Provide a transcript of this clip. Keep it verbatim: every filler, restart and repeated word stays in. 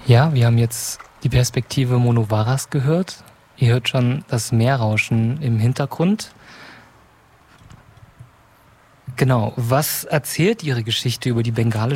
Ja, wir haben jetzt die Perspektive Monovaras gehört. Ihr hört schon das Meerrauschen im Hintergrund. Genau, was erzählt Ihre Geschichte über die bengalische